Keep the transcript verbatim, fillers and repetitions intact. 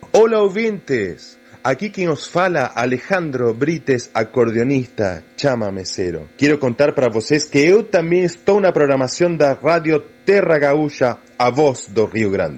Olá, ouvintes! Aqui quem os fala, Alejandro Brites, acordeonista, chamamecero. Quero contar para vocês que eu também estou na programação da Rádio Terra Gaúcha, a voz do Rio Grande.